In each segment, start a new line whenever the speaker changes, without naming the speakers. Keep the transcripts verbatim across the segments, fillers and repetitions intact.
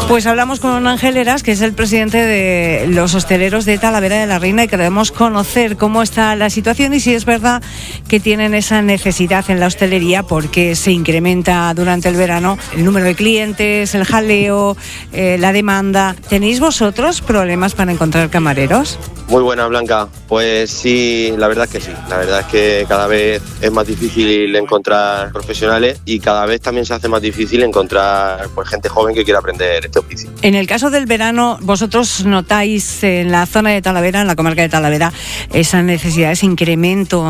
Pues hablamos con Ángel Heras, que es el presidente de los hosteleros de Talavera de la Reina, y queremos conocer cómo está la situación y si es verdad que tienen esa necesidad en la hostelería porque se incrementa durante el verano el número de clientes, el jaleo, eh, la demanda. ¿Tenéis vosotros problemas para encontrar camareros?
Muy buena, Blanca. Pues sí, la verdad es que sí. La verdad es que cada vez es más difícil encontrar profesionales y cada vez también se hace más difícil encontrar pues, gente joven que quiera aprender este oficio.
En el caso del verano, ¿vosotros notáis en la zona de Talavera, en la comarca de Talavera, esa necesidad, ese incremento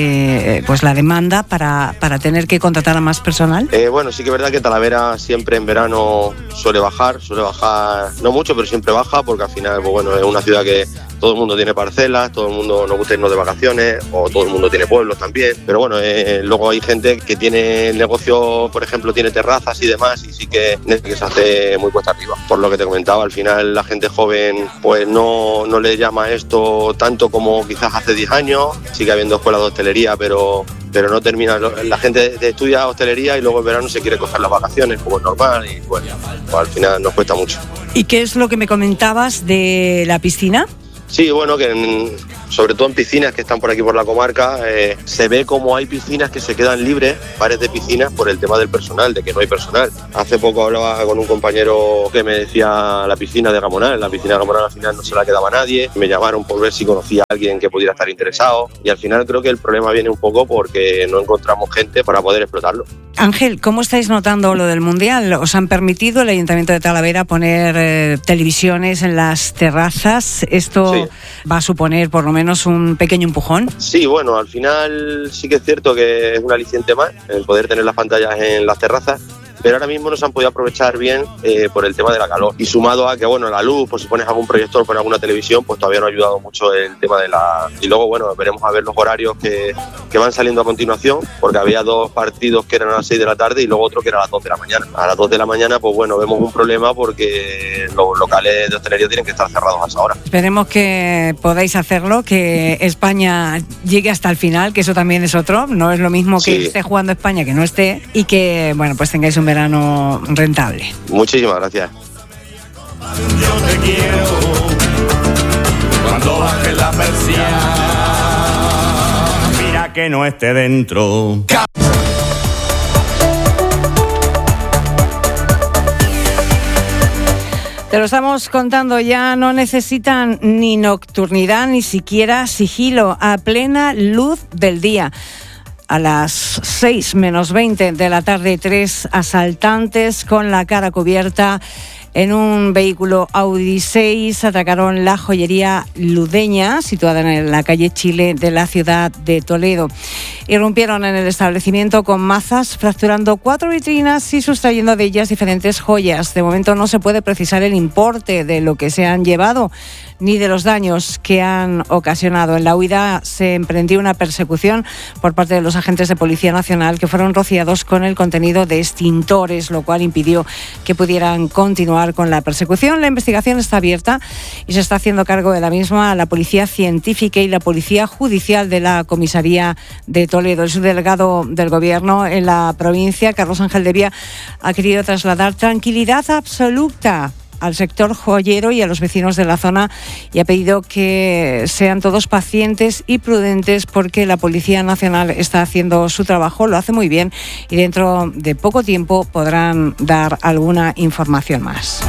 de pues la demanda para, para tener que contratar a más personal?
Eh, bueno, sí que es verdad que Talavera siempre en verano suele bajar, suele bajar, no mucho, pero siempre baja, porque al final pues, bueno, es una ciudad que todo el mundo tiene parcelas, todo el mundo nos gusta irnos de vacaciones, o todo el mundo tiene pueblos también, pero bueno, eh, luego hay gente que tiene negocio, por ejemplo, tiene terrazas y demás, y sí que, que se hace muy cuesta arriba. Por lo que te comentaba, al final la gente joven pues no, no le llama esto tanto como quizás hace diez años, sigue habiendo escuelas de hostelería, pero... pero no termina, la gente estudia hostelería y luego en verano se quiere coger las vacaciones, como es normal, y bueno, pues al final nos cuesta mucho.
¿Y qué es lo que me comentabas de la piscina?
Sí, bueno, que en, sobre todo en piscinas que están por aquí por la comarca, eh, se ve como hay piscinas que se quedan libres, bares de piscinas, por el tema del personal, de que no hay personal. Hace poco hablaba con un compañero que me decía la piscina de Gamonal, la piscina de Gamonal al final no se la quedaba a nadie, me llamaron por ver si conocía a alguien que pudiera estar interesado, y al final creo que el problema viene un poco porque no encontramos gente para poder explotarlo.
Ángel, ¿cómo estáis notando lo del Mundial? ¿Os han permitido el Ayuntamiento de Talavera poner eh, televisiones en las terrazas? ¿Esto sí va a suponer por lo menos un pequeño empujón?
Sí, bueno, al final sí que es cierto que es un aliciente más el poder tener las pantallas en las terrazas, pero ahora mismo no se han podido aprovechar bien eh, por el tema de la calor. Y sumado a que, bueno, la luz, pues si pones algún proyector, pones alguna televisión, pues todavía no ha ayudado mucho el tema de la... Y luego, bueno, veremos a ver los horarios que, que van saliendo a continuación, porque había dos partidos que eran a las seis de la tarde y luego otro que era a las dos de la mañana. A las dos de la mañana, pues bueno, vemos un problema porque los locales de hostelería tienen que estar cerrados a esa hora.
Esperemos que podáis hacerlo, que España llegue hasta el final, que eso también es otro. No es lo mismo que sí esté jugando España que no esté, y que, bueno, pues tengáis un verano rentable.
Muchísimas gracias.
Yo te quiero cuando baje la persiana, mira que no esté dentro.
Te lo estamos contando, ya no necesitan ni nocturnidad ni siquiera sigilo, a plena luz del día. A las seis menos veinte de la tarde, tres asaltantes con la cara cubierta en un vehículo Audi seis atracaron la joyería Ludeña, situada en la calle Chile de la ciudad de Toledo. Irrumpieron en el establecimiento con mazas, fracturando cuatro vitrinas y sustrayendo de ellas diferentes joyas. De momento no se puede precisar el importe de lo que se han llevado ni de los daños que han ocasionado. En la huida se emprendió una persecución por parte de los agentes de Policía Nacional, que fueron rociados con el contenido de extintores, lo cual impidió que pudieran continuar con la persecución. La investigación está abierta y se está haciendo cargo de la misma la Policía Científica y la Policía Judicial de la Comisaría de Toledo. El subdelegado del Gobierno en la provincia, Carlos Ángel Devia, ha querido trasladar tranquilidad absoluta al sector joyero y a los vecinos de la zona, y ha pedido que sean todos pacientes y prudentes porque la Policía Nacional está haciendo su trabajo, lo hace muy bien, y dentro de poco tiempo podrán dar alguna información más.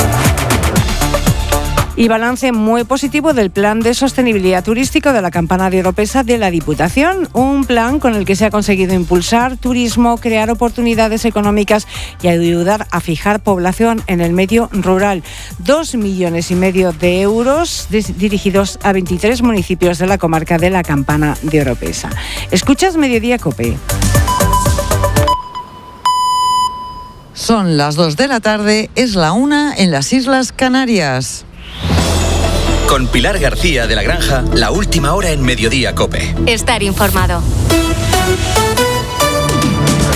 Y balance muy positivo del Plan de Sostenibilidad Turístico de la Campana de Oropesa de la Diputación, un plan con el que se ha conseguido impulsar turismo, crear oportunidades económicas y ayudar a fijar población en el medio rural. Dos millones y medio de euros dirigidos a veintitrés municipios de la comarca de la Campana de Oropesa. Escuchas Mediodía COPE.
Son las dos de la tarde, es la una en las Islas Canarias.
Con Pilar García de la Granja, la última hora en Mediodía COPE.
Estar informado.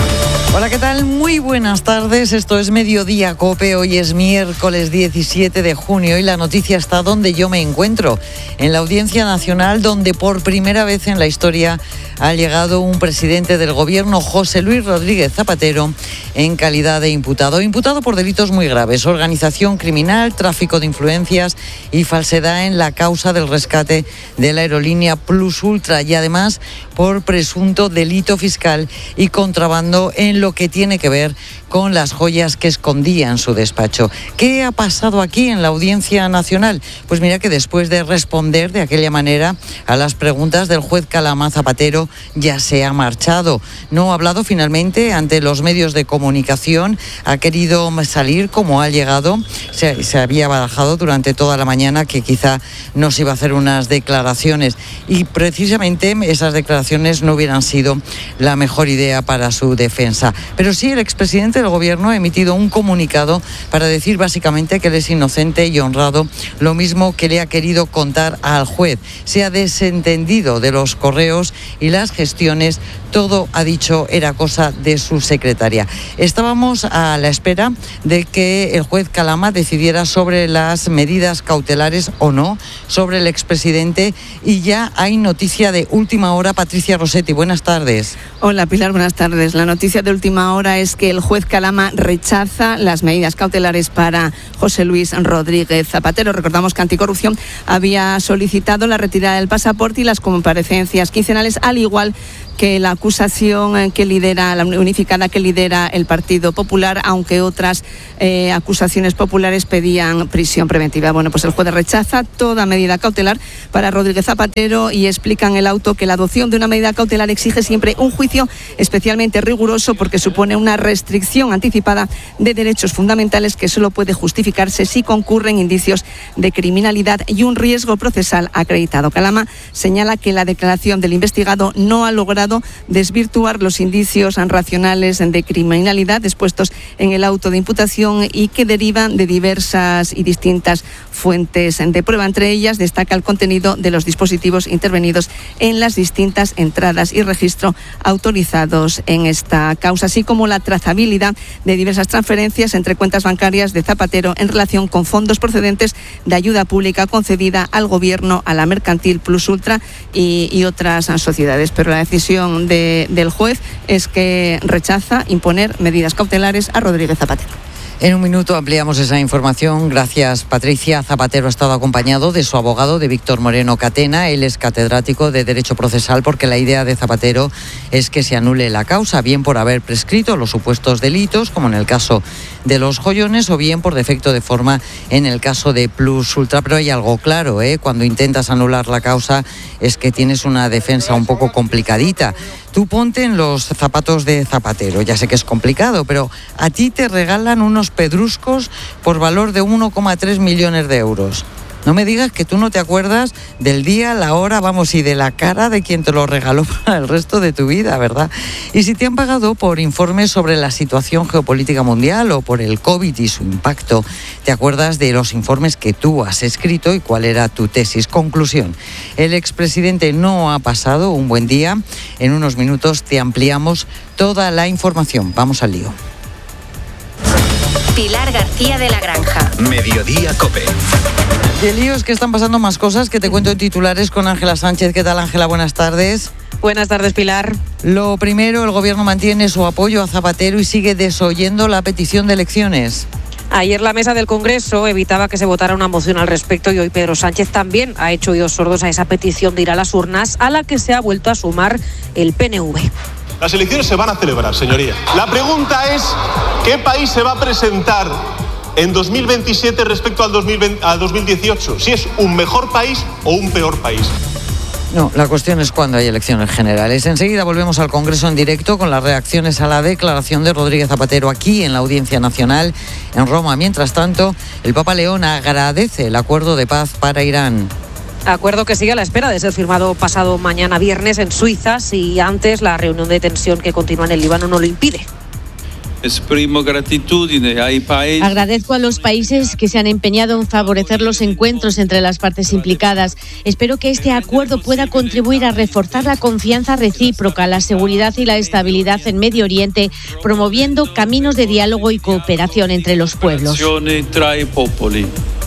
Hola, ¿qué tal? Muy buenas tardes. Esto es Mediodía Cope. Hoy es miércoles diecisiete de junio y la noticia está donde yo me encuentro, en la Audiencia Nacional, donde por primera vez en la historia ha llegado un presidente del gobierno, José Luis Rodríguez Zapatero, en calidad de imputado. Imputado por delitos muy graves: organización criminal, tráfico de influencias y falsedad en la causa del rescate de la aerolínea Plus Ultra, y además por presunto delito fiscal y contrabando en lo que tiene que ver con las joyas que escondía en su despacho. ¿Qué ha pasado aquí en la Audiencia Nacional? Pues mira que después de responder de aquella manera a las preguntas del juez Calama, Zapatero ya se ha marchado. No ha hablado finalmente ante los medios de comunicación, ha querido salir como ha llegado. Se, se había barajado durante toda la mañana que quizá nos iba a hacer unas declaraciones, y precisamente esas declaraciones no hubieran sido la mejor idea para su defensa. Pero sí, el expresidente del Gobierno ha emitido un comunicado para decir básicamente que él es inocente y honrado, lo mismo que le ha querido contar al juez. Se ha desentendido de los correos y las gestiones, todo, ha dicho, era cosa de su secretaria. Estábamos a la espera de que el juez Calama decidiera sobre las medidas cautelares o no sobre el expresidente, y ya hay noticia de última hora. Patricia Rossetti, buenas tardes.
Hola Pilar, buenas tardes. La noticia de última hora es que el juez Calama rechaza las medidas cautelares para José Luis Rodríguez Zapatero. Recordamos que Anticorrupción había solicitado la retirada del pasaporte y las comparecencias quincenales, al igual que la acusación que lidera, la unificada que lidera el Partido Popular, aunque otras eh, acusaciones populares pedían prisión preventiva. Bueno, pues el juez rechaza toda medida cautelar para Rodríguez Zapatero y explica en el auto que la adopción de una medida cautelar exige siempre un juicio especialmente riguroso, porque supone una restricción anticipada de derechos fundamentales que solo puede justificarse si concurren indicios de criminalidad y un riesgo procesal acreditado. Calama señala que la declaración del investigado no ha logrado desvirtuar los indicios racionales de criminalidad expuestos en el auto de imputación y que derivan de diversas y distintas fuentes de prueba. Entre ellas destaca el contenido de los dispositivos intervenidos en las distintas entradas y registro autorizados en esta causa, así como la trazabilidad de diversas transferencias entre cuentas bancarias de Zapatero en relación con fondos procedentes de ayuda pública concedida al Gobierno, a la mercantil Plus Ultra y, y otras sociedades. Pero la decisión de, del juez es que rechaza imponer medidas cautelares a Rodríguez Zapatero.
En un minuto ampliamos esa información. Gracias, Patricia. Zapatero ha estado acompañado de su abogado, de Víctor Moreno Catena. Él es catedrático de Derecho Procesal, porque la idea de Zapatero es que se anule la causa, bien por haber prescrito los supuestos delitos, como en el caso de los joyones, o bien por defecto de forma en el caso de Plus Ultra. Pero hay algo claro, ¿eh? Cuando intentas anular la causa es que tienes una defensa un poco complicadita. Tú ponte en los zapatos de Zapatero. Ya sé que es complicado, pero a ti te regalan unos pedruscos por valor de uno coma tres millones de euros. No me digas que tú no te acuerdas del día, la hora, vamos, y de la cara de quien te lo regaló para el resto de tu vida, ¿verdad? Y si te han pagado por informes sobre la situación geopolítica mundial o por el COVID y su impacto, te acuerdas de los informes que tú has escrito y cuál era tu tesis. Conclusión: el expresidente no ha pasado un buen día. En unos minutos te ampliamos toda la información. Vamos al lío.
Pilar García de la Granja.
Mediodía Cope.
De líos que están pasando más cosas, que te cuento en titulares con Ángela Sánchez. ¿Qué tal, Ángela? Buenas tardes.
Buenas tardes, Pilar.
Lo primero, el Gobierno mantiene su apoyo a Zapatero y sigue desoyendo la petición de elecciones.
Ayer la mesa del Congreso evitaba que se votara una moción al respecto y hoy Pedro Sánchez también ha hecho oídos sordos a esa petición de ir a las urnas, a la que se ha vuelto a sumar el P N V.
Las elecciones se van a celebrar, señoría. La pregunta es, ¿qué país se va a presentar en dos mil veintisiete respecto al dos mil veinte, al dos mil dieciocho? ¿Si es un mejor país o un peor país?
No, la cuestión es cuándo hay elecciones generales. Enseguida volvemos al Congreso en directo con las reacciones a la declaración de Rodríguez Zapatero aquí en la Audiencia Nacional en Roma. Mientras tanto, el Papa León agradece el acuerdo de paz para Irán.
Acuerdo que sigue a la espera de ser firmado pasado mañana viernes en Suiza, si antes la reunión de tensión que continúa en el Líbano no lo impide.
Esprimo gratitudine ai paesi.
Agradezco a los países que se han empeñado en favorecer los encuentros entre las partes implicadas. Espero que este acuerdo pueda contribuir a reforzar la confianza recíproca, la seguridad y la estabilidad en Medio Oriente, promoviendo caminos de diálogo y cooperación entre los pueblos.
Tra i popoli.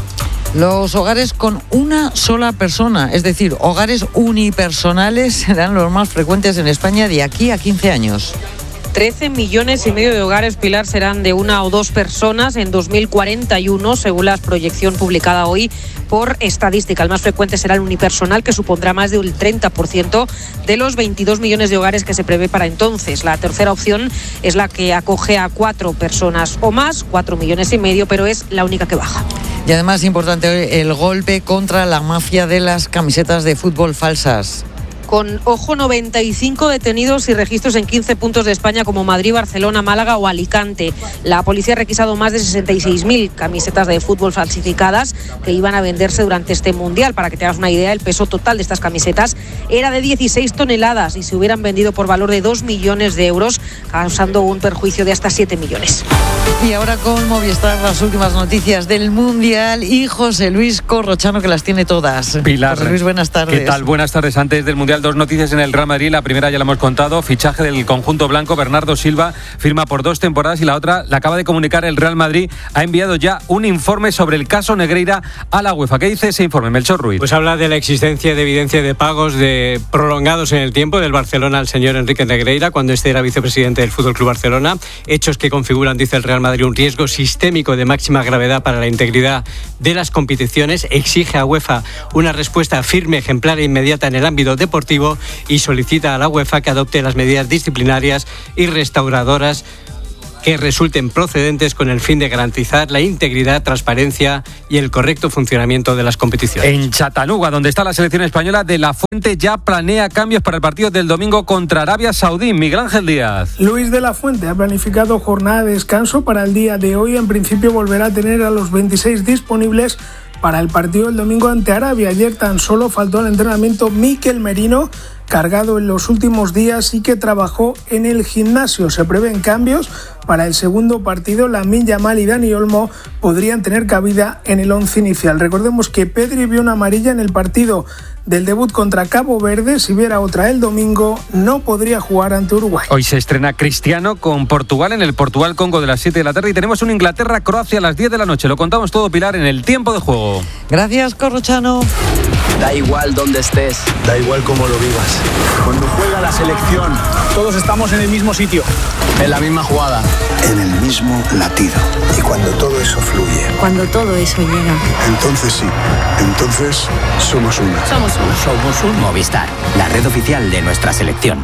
Los hogares con una sola persona, es decir, hogares unipersonales, serán los más frecuentes en España de aquí a quince años.
trece millones y medio de hogares, Pilar, serán de una o dos personas en dos mil cuarenta y uno, según la proyección publicada hoy por Estadística. El más frecuente será el unipersonal, que supondrá más del treinta por ciento de los veintidós millones de hogares que se prevé para entonces. La tercera opción es la que acoge a cuatro personas o más, cuatro millones y medio, pero es la única que baja.
Y además, importante, el golpe contra la mafia de las camisetas de fútbol falsas.
Con, ojo, noventa y cinco detenidos y registros en quince puntos de España como Madrid, Barcelona, Málaga o Alicante. La policía ha requisado más de sesenta y seis mil camisetas de fútbol falsificadas que iban a venderse durante este Mundial. Para que te hagas una idea, el peso total de estas camisetas era de dieciséis toneladas y se hubieran vendido por valor de dos millones de euros, causando un perjuicio de hasta siete millones.
Y ahora con Movistar, las últimas noticias del Mundial y José Luis Corrochano, que las tiene todas.
Pilar,
José Luis, buenas tardes.
¿Qué tal? Buenas tardes. Antes del Mundial, dos noticias en el Real Madrid. La primera ya la hemos contado, fichaje del conjunto blanco. Bernardo Silva firma por dos temporadas, y la otra la acaba de comunicar el Real Madrid. Ha enviado ya un informe sobre el caso Negreira a la UEFA. ¿Qué dice ese informe, Melchor Ruiz?
Pues habla de la existencia de evidencia de pagos de prolongados en el tiempo del Barcelona al señor Enrique Negreira, cuando este era vicepresidente del F C Barcelona. Hechos que configuran, dice el Real Madrid, un riesgo sistémico de máxima gravedad para la integridad de las competiciones. Exige a UEFA una respuesta firme, ejemplar e inmediata en el ámbito deportivo, y solicita a la UEFA que adopte las medidas disciplinarias y restauradoras que resulten procedentes con el fin de garantizar la integridad, transparencia y el correcto funcionamiento de las competiciones.
En Chattanooga, donde está la selección española, De la Fuente ya planea cambios para el partido del domingo contra Arabia Saudí. Miguel Ángel Díaz.
Luis de la Fuente ha planificado jornada de descanso para el día de hoy. En principio volverá a tener a los veintiséis disponibles para el partido del domingo ante Arabia. Ayer tan solo faltó al entrenamiento Mikel Merino, cargado en los últimos días y que trabajó en el gimnasio. Se prevén cambios para el segundo partido. Lamine Yamal y Dani Olmo podrían tener cabida en el once inicial. Recordemos que Pedri vio una amarilla en el partido del debut contra Cabo Verde. Si viera otra el domingo, no podría jugar ante Uruguay.
Hoy se estrena Cristiano con Portugal en el Portugal-Congo de las siete de la tarde, y tenemos un Inglaterra-Croacia a las diez de la noche. Lo contamos todo, Pilar, en el tiempo de juego.
Gracias, Corrochano.
Da igual dónde estés, da igual cómo lo vivas. Cuando juega la selección, todos estamos en el mismo sitio, en la misma jugada,
en el mismo latido. Y cuando todo eso fluye,
cuando todo eso llega,
entonces sí, entonces somos uno.
Somos uno.
Somos uno. Movistar, la red oficial de nuestra selección.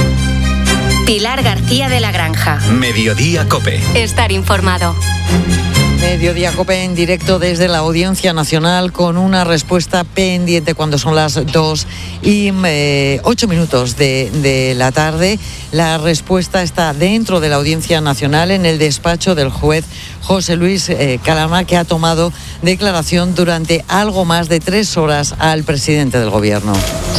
Pilar García de la Granja.
Mediodía Cope.
Estar informado.
Mediodía Cope en directo desde la Audiencia Nacional, con una respuesta pendiente cuando son las dos y eh, ocho minutos de, de la tarde. La respuesta está dentro de la Audiencia Nacional, en el despacho del juez José Luis eh, Calama, que ha tomado declaración durante algo más de tres horas al presidente del Gobierno.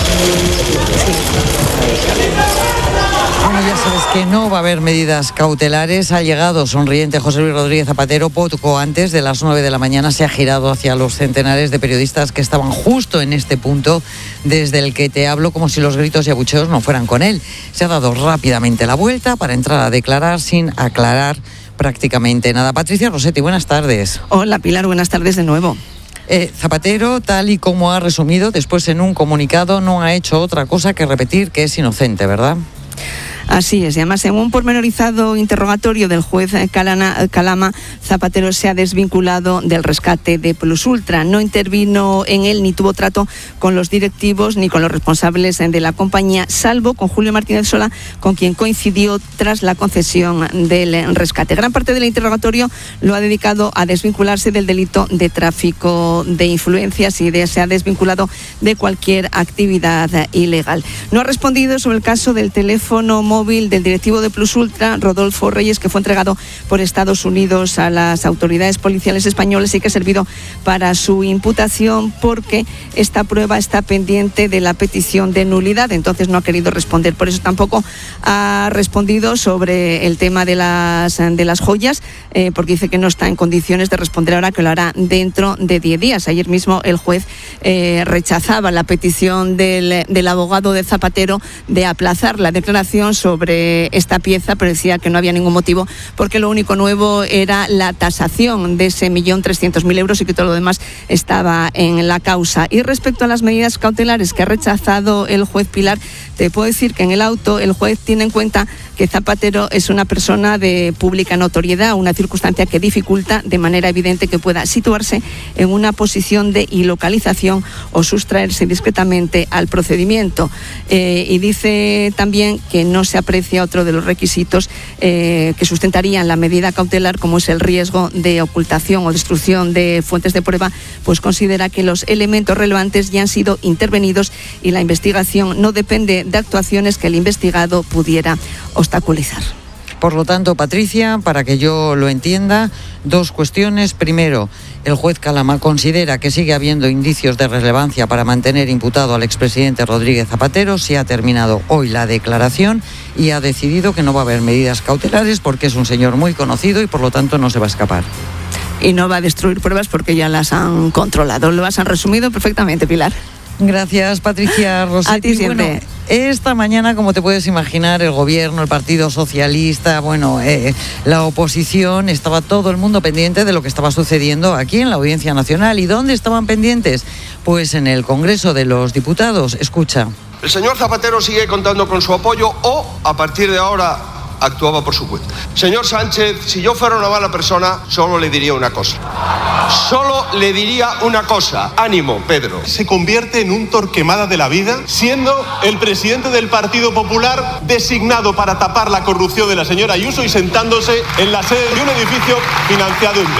Bueno, ya sabes que no va a haber medidas cautelares. Ha llegado sonriente José Luis Rodríguez Zapatero. Poco antes de las nueve de la mañana se ha girado hacia los centenares de periodistas que estaban justo en este punto desde el que te hablo, como si los gritos y abucheos no fueran con él. Se ha dado rápidamente la vuelta para entrar a declarar sin aclarar prácticamente nada. Patricia Rossetti, buenas tardes.
Hola, Pilar, buenas tardes de nuevo.
Eh, Zapatero, tal y como ha resumido después en un comunicado, no ha hecho otra cosa que repetir que es inocente, ¿verdad?
Así es, y además en un pormenorizado interrogatorio del juez Calana, Calama, Zapatero se ha desvinculado del rescate de Plus Ultra. No intervino en él ni tuvo trato con los directivos ni con los responsables de la compañía, salvo con Julio Martínez Sola, con quien coincidió tras la concesión del rescate. Gran parte del interrogatorio lo ha dedicado a desvincularse del delito de tráfico de influencias y de, se ha desvinculado de cualquier actividad ilegal. No ha respondido sobre el caso del teléfono móvil móvil del directivo de Plus Ultra, Rodolfo Reyes, que fue entregado por Estados Unidos a las autoridades policiales españolas y que ha servido para su imputación, porque esta prueba está pendiente de la petición de nulidad, entonces no ha querido responder. Por eso tampoco ha respondido sobre el tema de las, de las joyas, eh, porque dice que no está en condiciones de responder ahora, que lo hará dentro de diez días. Ayer mismo el juez eh, rechazaba la petición del, del abogado de Zapatero de aplazar la declaración sobre esta pieza, pero decía que no había ningún motivo, porque lo único nuevo era la tasación de ese millón trescientos mil euros y que todo lo demás estaba en la causa. Y respecto a las medidas cautelares que ha rechazado el juez Pilar, te puedo decir que en el auto el juez tiene en cuenta que Zapatero es una persona de pública notoriedad, una circunstancia que dificulta de manera evidente que pueda situarse en una posición de ilocalización o sustraerse discretamente al procedimiento. Eh, y dice también que no se aprecia otro de los requisitos eh, que sustentarían la medida cautelar, como es el riesgo de ocultación o destrucción de fuentes de prueba, pues considera que los elementos relevantes ya han sido intervenidos y la investigación no depende de actuaciones que el investigado pudiera obstaculizar.
Por lo tanto, Patricia, para que yo lo entienda, dos cuestiones. Primero, el juez Calama considera que sigue habiendo indicios de relevancia para mantener imputado al expresidente Rodríguez Zapatero. Se ha terminado hoy la declaración y ha decidido que no va a haber medidas cautelares porque es un señor muy conocido y por lo tanto no se va a escapar.
Y no va a destruir pruebas porque ya las han controlado. Lo has resumido perfectamente, Pilar.
Gracias, Patricia Rossetti.
A ti siempre.
Bueno, esta mañana, como te puedes imaginar, el gobierno, el Partido Socialista, bueno, eh, la oposición, estaba todo el mundo pendiente de lo que estaba sucediendo aquí en la Audiencia Nacional. ¿Y dónde estaban pendientes? Pues en el Congreso de los Diputados. Escucha.
El señor Zapatero sigue contando con su apoyo o, a partir de ahora, actuaba por su cuenta. Señor Sánchez, si yo fuera una mala persona, solo le diría una cosa. Solo le diría una cosa. Ánimo, Pedro.
Se convierte en un Torquemada de la vida, siendo el presidente del Partido Popular designado para tapar la corrupción de la señora Ayuso y sentándose en la sede de un edificio financiado en B.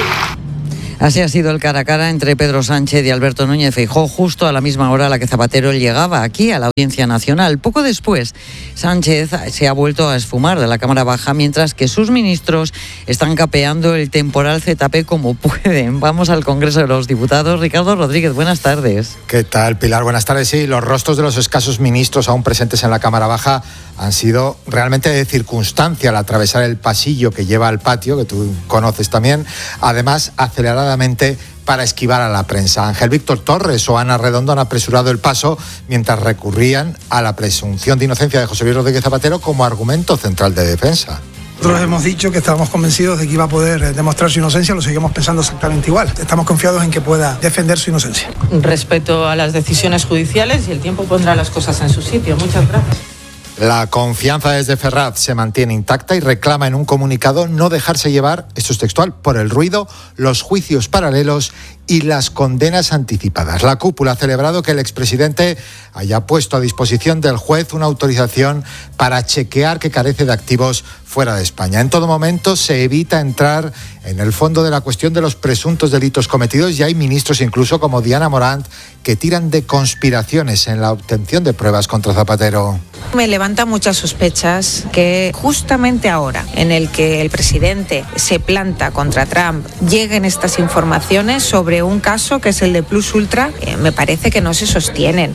Así ha sido el cara a cara entre Pedro Sánchez y Alberto Núñez Feijóo, justo a la misma hora a la que Zapatero llegaba aquí a la Audiencia Nacional. Poco después, Sánchez se ha vuelto a esfumar de la Cámara Baja, mientras que sus ministros están capeando el temporal Z P como pueden. Vamos al Congreso de los Diputados. Ricardo Rodríguez, buenas tardes.
¿Qué tal, Pilar? Buenas tardes. Sí, los rostros de los escasos ministros aún presentes en la Cámara Baja han sido realmente de circunstancia al atravesar el pasillo que lleva al patio, que tú conoces también, además aceleradamente para esquivar a la prensa. Ángel Víctor Torres o Ana Redondo han apresurado el paso mientras recurrían a la presunción de inocencia de José Luis Rodríguez Zapatero como argumento central de defensa.
Nosotros hemos dicho que estábamos convencidos de que iba a poder demostrar su inocencia, lo seguimos pensando exactamente igual. Estamos confiados en que pueda defender su inocencia.
Respeto a las decisiones judiciales y el tiempo pondrá las cosas en su sitio. Muchas gracias.
La confianza desde Ferraz se mantiene intacta y reclama en un comunicado no dejarse llevar, esto es textual, por el ruido, los juicios paralelos y las condenas anticipadas. La cúpula ha celebrado que el expresidente haya puesto a disposición del juez una autorización para chequear que carece de activos fuera de España. En todo momento se evita entrar en el fondo de la cuestión de los presuntos delitos cometidos y hay ministros incluso como Diana Morant que tiran de conspiraciones en la obtención de pruebas contra Zapatero.
Me levanta muchas sospechas que justamente ahora en el que el presidente se planta contra Trump lleguen estas informaciones sobre un caso que es el de Plus Ultra, eh, me parece que no se sostienen.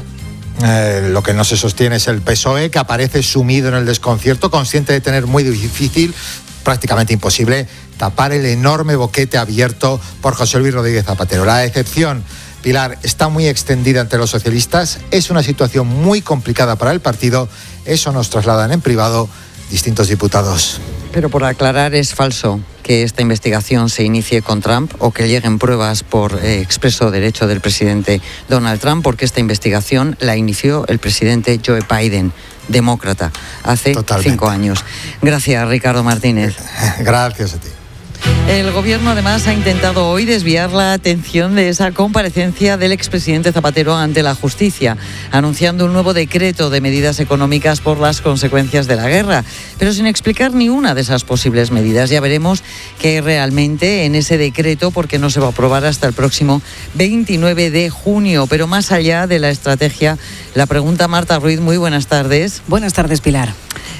Eh, lo que no se sostiene es el P S O E, que aparece sumido en el desconcierto, consciente de tener muy difícil, prácticamente imposible, tapar el enorme boquete abierto por José Luis Rodríguez Zapatero. La decepción, Pilar, está muy extendida entre los socialistas, es una situación muy complicada para el partido, eso nos trasladan en privado distintos diputados.
Pero por aclarar, es falso que esta investigación se inicie con Trump o que lleguen pruebas por eh, expreso derecho del presidente Donald Trump, porque esta investigación la inició el presidente Joe Biden, demócrata, hace Totalmente. cinco años. Gracias, Ricardo Martínez.
Gracias a ti.
El gobierno además ha intentado hoy desviar la atención de esa comparecencia del expresidente Zapatero ante la justicia, anunciando un nuevo decreto de medidas económicas por las consecuencias de la guerra, pero sin explicar ni una de esas posibles medidas. Ya veremos qué realmente en ese decreto, porque no se va a aprobar hasta el próximo veintinueve de junio. Pero más allá de la estrategia, la pregunta, Marta Ruiz, muy buenas tardes.
Buenas tardes, Pilar.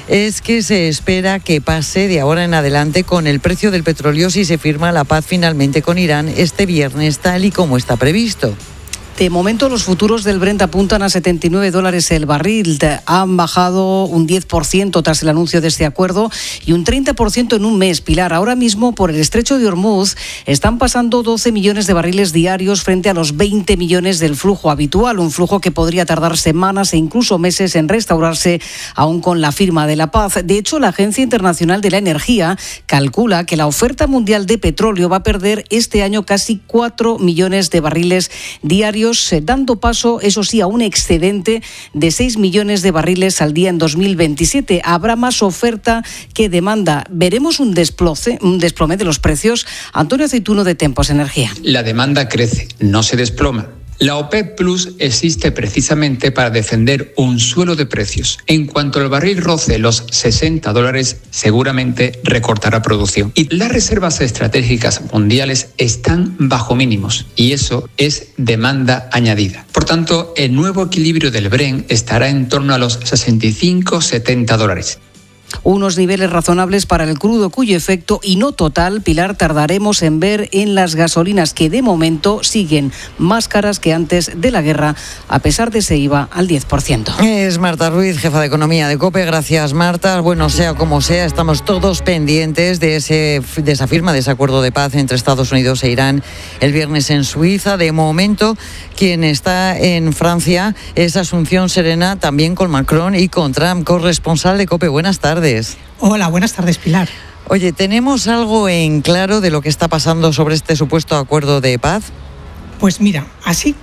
es que se espera que pase de ahora en adelante con el precio del petróleo si se firma la paz finalmente con Irán este viernes, tal y como está previsto.
De momento los futuros del Brent apuntan a setenta y nueve dólares el barril. Han bajado un diez por ciento tras el anuncio de este acuerdo y un treinta por ciento en un mes. Pilar, ahora mismo por el estrecho de Hormuz están pasando doce millones de barriles diarios frente a los veinte millones del flujo habitual, un flujo que podría tardar semanas e incluso meses en restaurarse aún con la firma de la paz. De hecho, la Agencia Internacional de la Energía calcula que la oferta mundial de petróleo va a perder este año casi cuatro millones de barriles diarios, dando paso, eso sí, a un excedente de seis millones de barriles al día en dos mil veintisiete. Habrá más oferta que demanda. Veremos un desplome, un desplome de los precios. Antonio Aceituno, de Tempos Energía.
La demanda crece, no se desploma. La OPEP Plus existe precisamente para defender un suelo de precios. En cuanto el barril roce los sesenta dólares, seguramente recortará producción. Y las reservas estratégicas mundiales están bajo mínimos, y eso es demanda añadida. Por tanto, el nuevo equilibrio del Brent estará en torno a los sesenta y cinco a setenta dólares.
Unos niveles razonables para el crudo, cuyo efecto, y no total, Pilar, tardaremos en ver en las gasolinas, que de momento siguen más caras que antes de la guerra, a pesar de ese I V A al diez por ciento.
Es Marta Ruiz, jefa de Economía de COPE. Gracias, Marta. Bueno, sea como sea, estamos todos pendientes de, ese, de esa firma, de ese acuerdo de paz entre Estados Unidos e Irán el viernes en Suiza. De momento, quien está en Francia es Asunción Serena, también con Macron y con Trump. Corresponsal de COPE, buenas tardes.
Hola, buenas tardes, Pilar.
Oye, ¿tenemos algo en claro de lo que está pasando sobre este supuesto acuerdo de paz?
Pues mira, así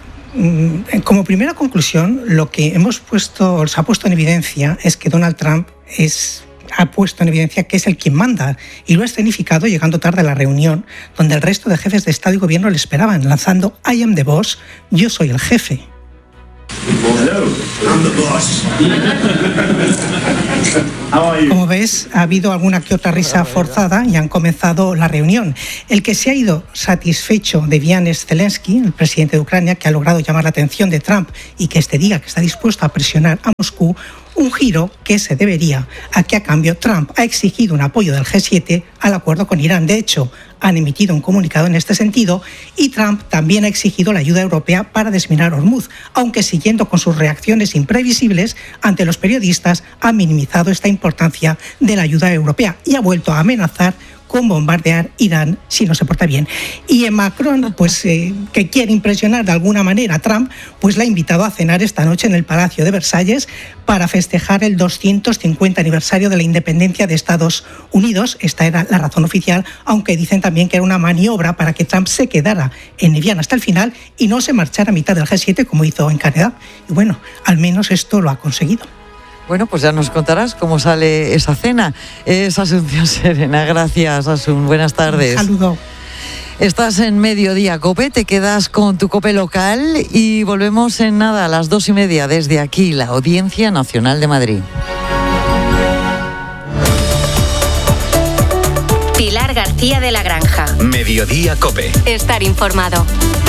como primera conclusión, lo que hemos puesto, se ha puesto en evidencia es que Donald Trump es, ha puesto en evidencia que es el quien manda, y lo ha escenificado llegando tarde a la reunión, donde el resto de jefes de Estado y Gobierno le esperaban, lanzando I am the boss, yo soy el jefe.
Hello, I'm the boss.
Como ves, ha habido alguna que otra risa forzada y han comenzado la reunión. El que se ha ido satisfecho de Vianes Zelensky, el presidente de Ucrania, que ha logrado llamar la atención de Trump y que este diga que está dispuesto a presionar a Moscú, un giro que se debería a que a cambio Trump ha exigido un apoyo del G siete al acuerdo con Irán. De hecho, han emitido un comunicado en este sentido, y Trump también ha exigido la ayuda europea para desminar Hormuz, aunque siguiendo con sus reacciones imprevisibles ante los periodistas, ha minimizado esta importancia de la ayuda europea y ha vuelto a amenazar con bombardear Irán si no se porta bien. Y en Macron, pues eh, que quiere impresionar de alguna manera a Trump, pues la ha invitado a cenar esta noche en el Palacio de Versalles para festejar el doscientos cincuenta aniversario de la independencia de Estados Unidos. Esta era la razón oficial, aunque dicen también que era una maniobra para que Trump se quedara en Evian hasta el final y no se marchara a mitad del G siete como hizo en Canadá. Y bueno, al menos esto lo ha conseguido.
Bueno, pues ya nos contarás cómo sale esa cena. Es Asunción Serena. Gracias, Asun. Buenas tardes.
Un saludo.
Estás en Mediodía COPE, te quedas con tu COPE local y volvemos en nada a las dos y media desde aquí, la Audiencia Nacional de Madrid.
Pilar García de la Granja.
Mediodía COPE.
Estar informado.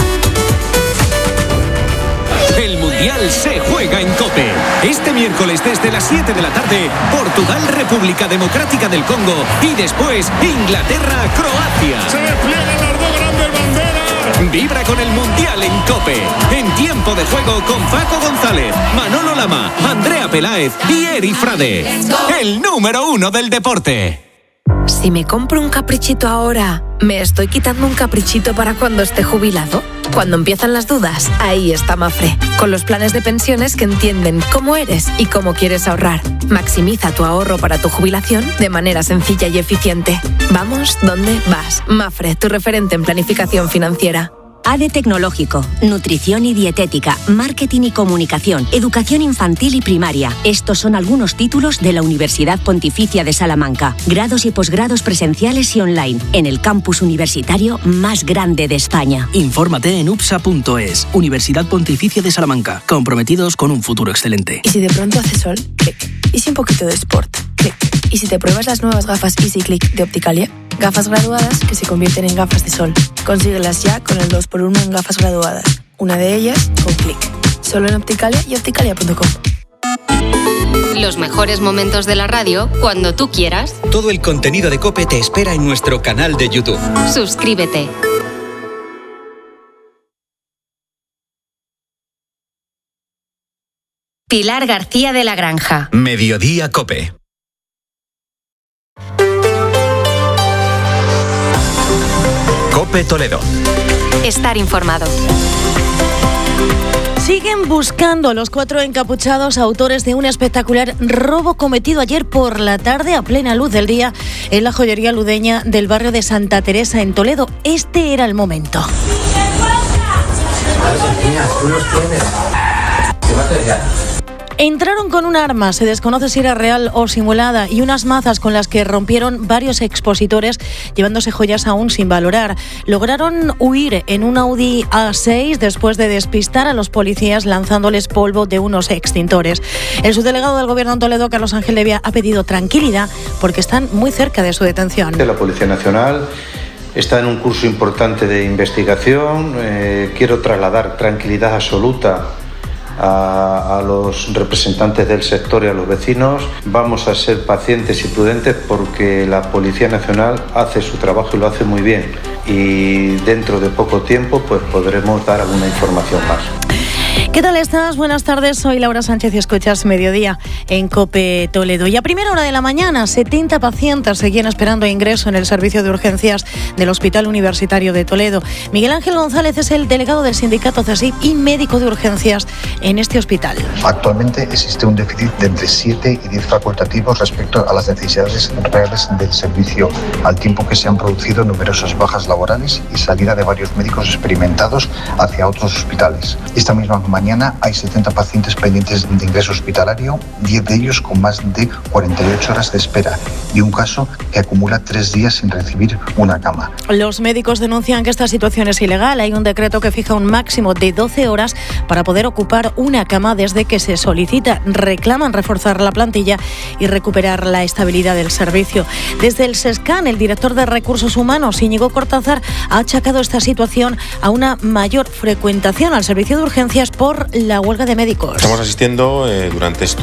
El Mundial se juega en COPE. Este miércoles desde las siete de la tarde, Portugal, República Democrática del Congo, y después Inglaterra, Croacia.
Se despliegan las dos grandes banderas.
Vibra con el Mundial en COPE. En tiempo de juego con Paco González, Manolo Lama, Andrea Peláez y Eri Frade. El número uno del deporte.
Si me compro un caprichito ahora, ¿me estoy quitando un caprichito para cuando esté jubilado? Cuando empiezan las dudas, ahí está Mafre, con los planes de pensiones que entienden cómo eres y cómo quieres ahorrar. Maximiza tu ahorro para tu jubilación de manera sencilla y eficiente. Vamos, ¿dónde vas? Mafre, tu referente en planificación financiera.
A D E Tecnológico, Nutrición y Dietética, Marketing y Comunicación, Educación Infantil y Primaria. Estos son algunos títulos de la Universidad Pontificia de Salamanca. Grados y posgrados presenciales y online, en el campus universitario más grande de España.
Infórmate en U P S A punto es. Universidad Pontificia de Salamanca. Comprometidos con un futuro excelente.
¿Y si de pronto hace sol? Clic. ¿Y si un poquito de sport? Clic. ¿Y si te pruebas las nuevas gafas Easy Click de Opticalia? Gafas graduadas que se convierten en gafas de sol. Consíguelas ya con el dos por uno en gafas graduadas. Una de ellas con Click. Solo en Opticalia y opticalia punto com.
Los mejores momentos de la radio cuando tú quieras.
Todo el contenido de COPE te espera en nuestro canal de YouTube.
Suscríbete. Pilar García de la Granja.
Mediodía COPE. COPE Toledo.
Estar informado.
Siguen buscando a los cuatro encapuchados autores de un espectacular robo cometido ayer por la tarde a plena luz del día en la joyería ludeña del barrio de Santa Teresa en Toledo. Este era el momento. Entraron con un arma, se desconoce si era real o simulada, y unas mazas con las que rompieron varios expositores, llevándose joyas aún sin valorar. Lograron huir en un Audi A seis después de despistar a los policías lanzándoles polvo de unos extintores. El subdelegado del Gobierno en Toledo, Carlos Ángel Levia, ha pedido tranquilidad porque están muy cerca de su detención.
La Policía Nacional está en un curso importante de investigación. Eh, quiero trasladar tranquilidad absoluta A, a los representantes del sector y a los vecinos. Vamos a ser pacientes y prudentes porque la Policía Nacional hace su trabajo y lo hace muy bien, y dentro de poco tiempo pues podremos dar alguna información más.
¿Qué tal estás? Buenas tardes, soy Laura Sánchez y escuchas Mediodía en COPE Toledo. Y a primera hora de la mañana, setenta pacientes seguían esperando ingreso en el servicio de urgencias del Hospital Universitario de Toledo. Miguel Ángel González es el delegado del sindicato CESIF y médico de urgencias en este hospital.
Actualmente existe un déficit de entre siete y diez facultativos respecto a las necesidades reales del servicio, al tiempo que se han producido numerosas bajas laborales y salida de varios médicos experimentados hacia otros hospitales. Esta misma mañana hay setenta pacientes pendientes de ingreso hospitalario, diez de ellos con más de cuarenta y ocho horas de espera y un caso que acumula tres días sin recibir una cama.
Los médicos denuncian que esta situación es ilegal. Hay un decreto que fija un máximo de doce horas para poder ocupar una cama desde que se solicita. Reclaman reforzar la plantilla y recuperar la estabilidad del servicio. Desde el SESCAN, el director de Recursos Humanos, Íñigo Cortázar, ha achacado esta situación a una mayor frecuentación al servicio de urgencias por la huelga de médicos.
Estamos asistiendo eh, durante estos